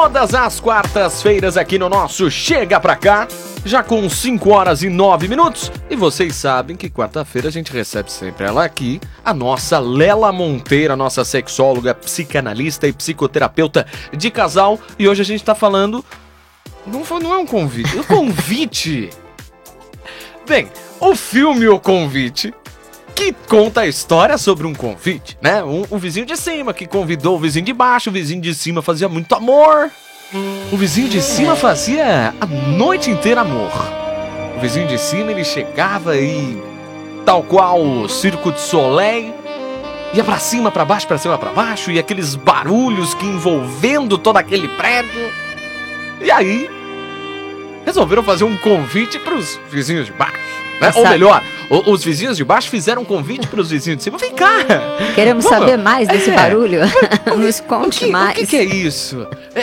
todas as quartas-feiras aqui no nosso Chega Pra Cá, já com 5 horas e 9 minutos. E vocês sabem que quarta-feira a gente recebe sempre ela aqui, a nossa Lela Monteiro, a nossa sexóloga, psicanalista e psicoterapeuta de casal. E hoje a gente tá falando... Não é um convite, é um convite. Bem, o filme O Convite, que conta a história sobre um convite, né? O vizinho de cima que convidou o vizinho de baixo, o vizinho de cima fazia muito amor. O vizinho de cima fazia a noite inteira amor. O vizinho de cima, ele chegava e, tal qual o Circo de Soleil, ia pra cima, pra baixo, pra cima, pra baixo, e aqueles barulhos que envolvendo todo aquele prédio. E aí, resolveram fazer um convite pros vizinhos de baixo, né? Ou melhor, os vizinhos de baixo fizeram um convite pros vizinhos de cima. Vem cá! Queremos saber mais desse barulho. Nos conte mais. O que é isso?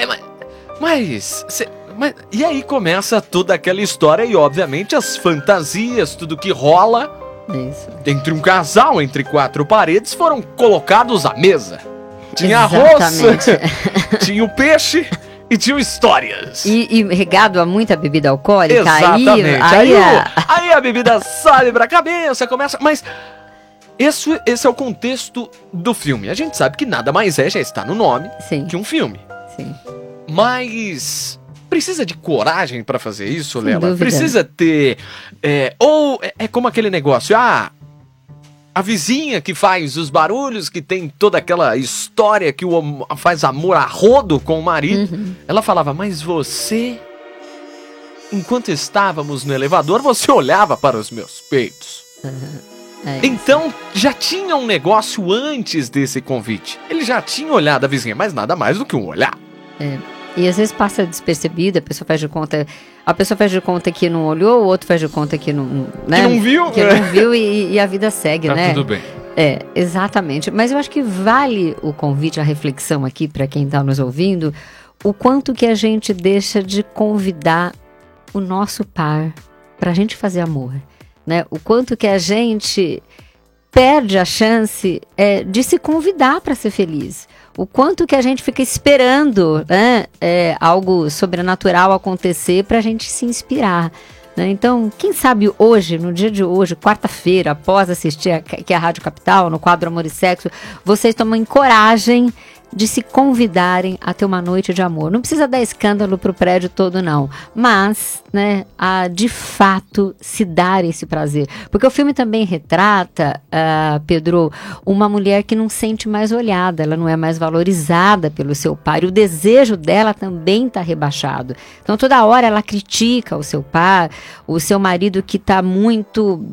E aí começa toda aquela história e, obviamente, as fantasias, tudo que rola entre um casal, entre 4 paredes, foram colocados à mesa. Tinha arroz, tinha o peixe... E tinham histórias. E regado a muita bebida alcoólica. Exatamente. Aí a bebida sobe pra cabeça, começa... Mas esse é o contexto do filme. A gente sabe que nada mais já está no nome que um filme. Sim. Mas precisa de coragem pra fazer isso, Sem Lela? dúvida. Precisa ter... Ou é como aquele negócio, a vizinha que faz os barulhos, que tem toda aquela história que faz amor a rodo com o marido. Ela falava, mas você, enquanto estávamos no elevador, você olhava para os meus peitos. Então, já tinha um negócio antes desse convite. Ele já tinha olhado a vizinha, mas nada mais do que um olhar. E às vezes passa despercebido, a pessoa faz de conta que não olhou, o outro faz de conta que não, né? Que não viu. Que não viu e a vida segue, Tá né? tudo bem. Exatamente. Mas eu acho que vale o convite, a reflexão aqui para quem está nos ouvindo, o quanto que a gente deixa de convidar o nosso par para a gente fazer amor, né? O quanto que a gente perde a chance de se convidar para ser feliz. O quanto que a gente fica esperando, né, algo sobrenatural acontecer para a gente se inspirar, né? Então, quem sabe hoje, no dia de hoje, quarta-feira, após assistir aqui a Rádio Capital, no quadro Amor e Sexo, vocês tomem coragem de se convidarem a ter uma noite de amor. Não precisa dar escândalo pro prédio todo, não. Mas, né, a de fato se dar esse prazer. Porque o filme também retrata, Pedro, uma mulher que não sente mais olhada, ela não é mais valorizada pelo seu par. E o desejo dela também está rebaixado. Então, toda hora ela critica o seu par, o seu marido que está muito...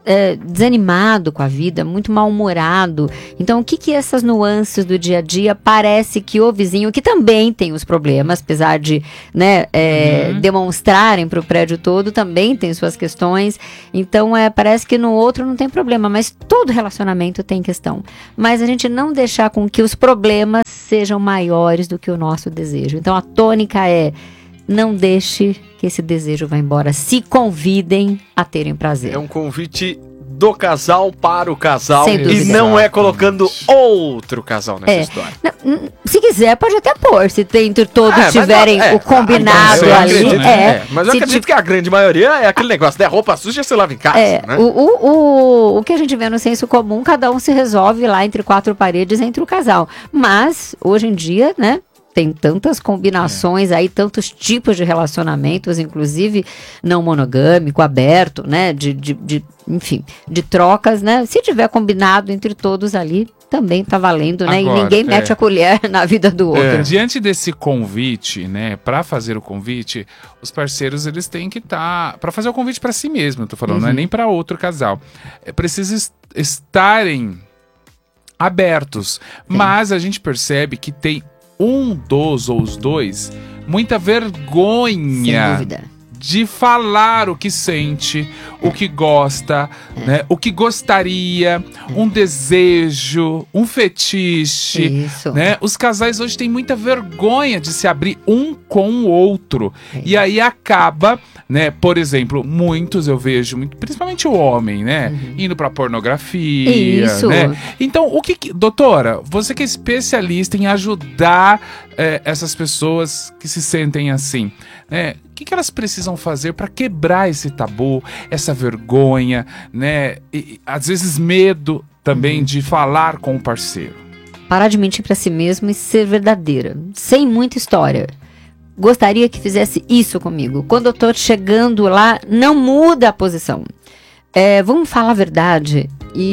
desanimado com a vida, muito mal-humorado. Então, o que essas nuances do dia a dia parece que o vizinho, que também tem os problemas, apesar de, né, demonstrarem para o prédio todo, também tem suas questões. Então, parece que no outro não tem problema, mas todo relacionamento tem questão. Mas a gente não deixar com que os problemas sejam maiores do que o nosso desejo. Então, a tônica não deixe que esse desejo vá embora. Se convidem a terem prazer. É um convite do casal para o casal. Sem dúvida. E não é colocando outro casal nessa história. Se quiser, pode até pôr. Se entre todos tiverem o combinado ali. Mas eu acredito que a grande maioria é aquele negócio, né? Roupa suja você lava em casa, né? O que a gente vê no senso comum, cada um se resolve lá entre 4 paredes, entre o casal. Mas, hoje em dia, né? Tem tantas combinações aí, tantos tipos de relacionamentos, inclusive não monogâmico, aberto, né? Enfim, de trocas, né? Se tiver combinado entre todos ali, também tá valendo, né? Agora, e ninguém mete a colher na vida do outro. Diante desse convite, né? Para fazer o convite, os parceiros, eles têm que estar... Para fazer o convite para si mesmo, eu tô falando, não é nem para outro casal. Precisa estarem abertos. Mas a gente percebe que tem um dos ou os dois muita vergonha. Sem dúvida. De falar o que sente, o que gosta, né? O que gostaria, um desejo, um fetiche. Isso. Né? Os casais hoje têm muita vergonha de se abrir um com o outro. E aí acaba, né? Por exemplo, muitos eu vejo, principalmente o homem, né? Indo pra pornografia. Isso. Né? Então, doutora, você que é especialista em ajudar essas pessoas que se sentem assim, né? O que elas precisam fazer para quebrar esse tabu, essa vergonha, né? E, às vezes medo também de falar com o parceiro. Parar de mentir para si mesmo e ser verdadeira, sem muita história. Gostaria que fizesse isso comigo. Quando eu tô chegando lá, não muda a posição. Vamos falar a verdade.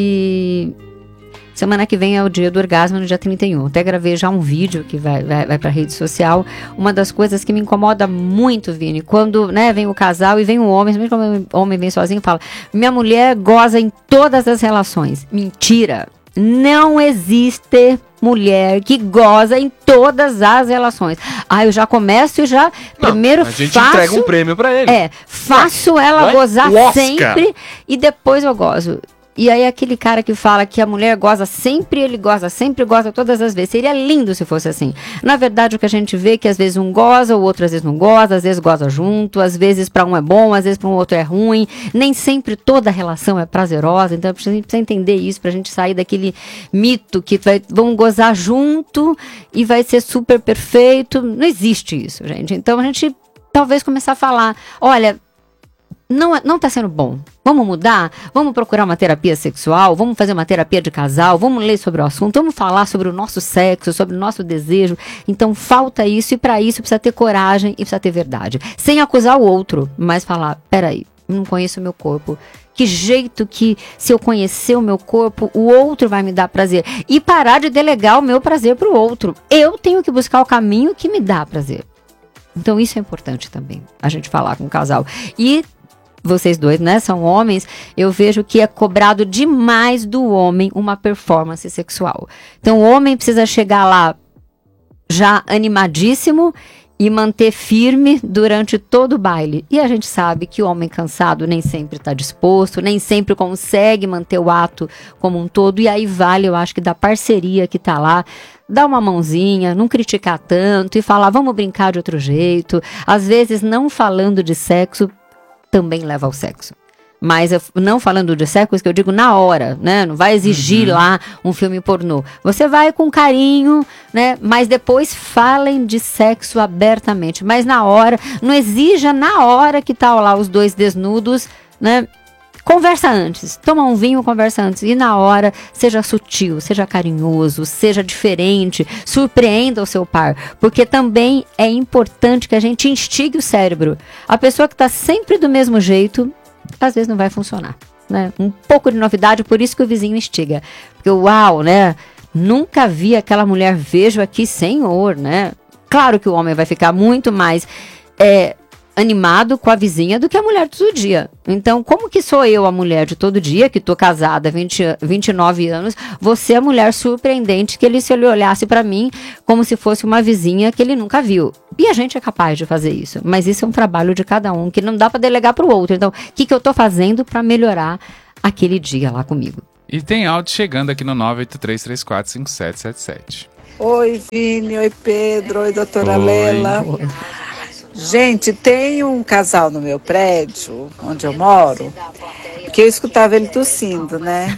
E semana que vem é o dia do orgasmo, no dia 31. Até gravei já um vídeo que vai pra rede social. Uma das coisas que me incomoda muito, Vini, quando, né, vem o casal e vem o homem, mesmo quando o homem vem sozinho e fala: minha mulher goza em todas as relações. Mentira! Não existe mulher que goza em todas as relações. Eu já começo e já... primeiro a gente entrega um prêmio pra ele. Faço ela gozar sempre e depois eu gozo. E aí aquele cara que fala que a mulher goza sempre, ele goza sempre, goza todas as vezes. Seria lindo se fosse assim. Na verdade, o que a gente vê é que às vezes um goza, o outro às vezes não goza, às vezes goza junto, às vezes para um é bom, às vezes para um outro é ruim. Nem sempre toda relação é prazerosa. Então a gente precisa entender isso pra gente sair daquele mito que vão gozar junto e vai ser super perfeito. Não existe isso, gente. Então a gente talvez começar a falar: olha, não tá sendo bom. Vamos mudar? Vamos procurar uma terapia sexual? Vamos fazer uma terapia de casal? Vamos ler sobre o assunto? Vamos falar sobre o nosso sexo, sobre o nosso desejo? Então falta isso, e para isso precisa ter coragem e precisa ter verdade. Sem acusar o outro, mas falar: peraí, não conheço o meu corpo. Que jeito que, se eu conhecer o meu corpo, o outro vai me dar prazer? E parar de delegar o meu prazer pro outro. Eu tenho que buscar o caminho que me dá prazer. Então isso é importante também, a gente falar com o casal. E vocês dois, né, são homens, eu vejo que é cobrado demais do homem uma performance sexual. Então o homem precisa chegar lá já animadíssimo e manter firme durante todo o baile. E a gente sabe que o homem cansado nem sempre está disposto, nem sempre consegue manter o ato como um todo. E aí vale, eu acho, que da parceria que tá lá, dar uma mãozinha, não criticar tanto e falar: vamos brincar de outro jeito. Às vezes não falando de sexo também leva ao sexo. Mas não falando de sexo, que eu digo na hora, né? Não vai exigir lá um filme pornô. Você vai com carinho, né? Mas depois falem de sexo abertamente. Mas na hora, não exija na hora que tá lá os dois desnudos, né? Conversa antes, toma um vinho, conversa antes. E na hora, seja sutil, seja carinhoso, seja diferente, surpreenda o seu par. Porque também é importante que a gente instigue o cérebro. A pessoa que está sempre do mesmo jeito, às vezes não vai funcionar, né? Um pouco de novidade, por isso que o vizinho instiga. Porque uau, né? Nunca vi aquela mulher, vejo aqui, senhor, né? Claro que o homem vai ficar muito mais animado com a vizinha do que a mulher de todo dia. Então, como que sou eu a mulher de todo dia, que tô casada há 29 anos, você é a mulher surpreendente que se ele olhasse pra mim como se fosse uma vizinha que ele nunca viu. E a gente é capaz de fazer isso, mas isso é um trabalho de cada um, que não dá pra delegar pro outro. Então, o que eu tô fazendo pra melhorar aquele dia lá comigo? E tem áudio chegando aqui no 983345777. Oi, Vini, oi, Pedro, oi, doutora Lela. Oi. Gente, tem um casal no meu prédio, onde eu moro, que eu escutava ele tossindo, né?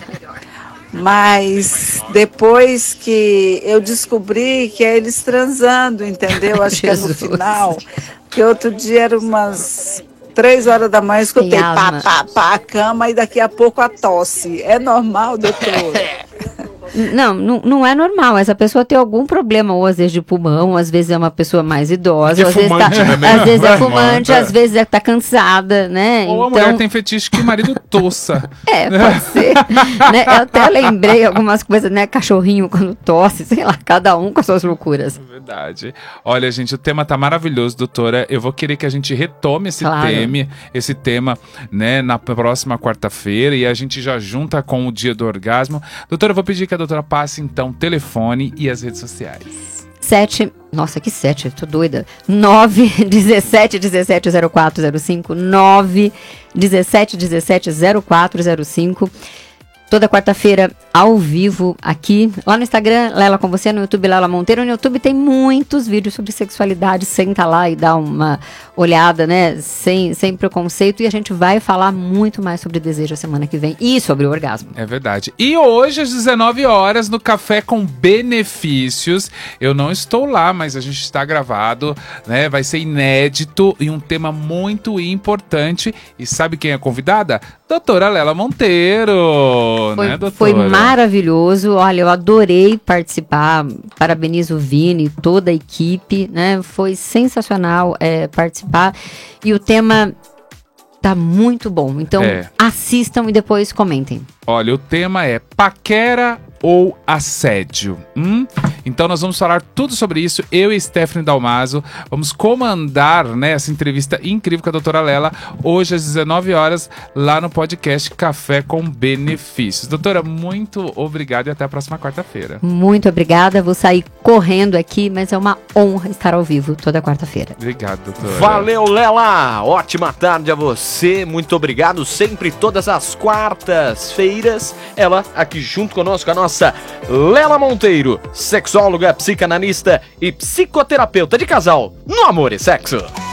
Mas depois que eu descobri que é eles transando, entendeu? Acho que é no final. Porque outro dia era umas 3 horas da manhã, eu escutei pá, a cama, e daqui a pouco a tosse. É normal, doutor? Não é normal. Essa pessoa tem algum problema, ou às vezes de pulmão, às vezes é uma pessoa mais idosa, às vezes é fumante, às vezes tá cansada, né? Ou a mulher tem fetiche que o marido tossa. Pode ser. Né? Eu até lembrei algumas coisas, né? Cachorrinho quando tosse, sei lá, cada um com as suas loucuras. Verdade. Olha, gente, o tema tá maravilhoso, doutora. Eu vou querer que a gente retome esse tema, né, na próxima quarta-feira, e a gente já junta com o dia do orgasmo. Doutora, eu vou pedir que a doutora passe, então, telefone e as redes sociais. 7, nossa, que 7, tô doida. 917-170405, 917-170405. Toda quarta-feira, ao vivo aqui, lá no Instagram, Lela com você, no YouTube, Lela Monteiro. No YouTube tem muitos vídeos sobre sexualidade, senta lá e dá uma olhada, né, sem preconceito, e a gente vai falar muito mais sobre desejo a semana que vem e sobre o orgasmo. É verdade. E hoje, às 19 horas, no Café com Benefícios, eu não estou lá, mas a gente está gravado, né, vai ser inédito e um tema muito importante. E sabe quem é convidada? Doutora Lela Monteiro, né, doutora? Foi maravilhoso, olha, eu adorei participar, parabenizo o Vini, toda a equipe, né, foi sensacional participar, e o tema tá muito bom, então assistam e depois comentem. Olha, o tema é paquera ou assédio. Então nós vamos falar tudo sobre isso, eu e Stephanie Dalmaso, vamos comandar, né, essa entrevista incrível com a doutora Lela, hoje às 19 horas, lá no podcast Café com Benefícios. Doutora, muito obrigado e até a próxima quarta-feira. Muito obrigada, vou sair correndo aqui, mas é uma honra estar ao vivo toda quarta-feira. Obrigado, doutora. Valeu, Lela! Ótima tarde a você, muito obrigado, sempre todas as quartas-feiras, ela aqui junto conosco, a nossa Lela Monteiro, sexóloga, psicanalista e psicoterapeuta de casal no Amor e Sexo.